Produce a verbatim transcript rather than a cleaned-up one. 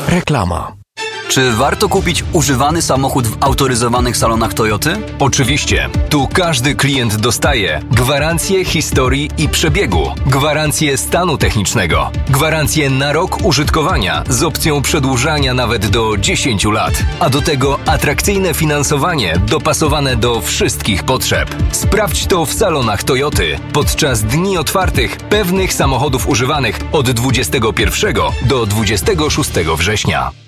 Reklama. Czy warto kupić używany samochód w autoryzowanych salonach Toyoty? Oczywiście. Tu każdy klient dostaje gwarancję historii i przebiegu, gwarancję stanu technicznego, gwarancję na rok użytkowania z opcją przedłużania nawet do dziesięciu lat, a do tego atrakcyjne finansowanie dopasowane do wszystkich potrzeb. Sprawdź to w salonach Toyoty podczas dni otwartych pewnych samochodów używanych od dwudziestego pierwszego do dwudziestego szóstego września.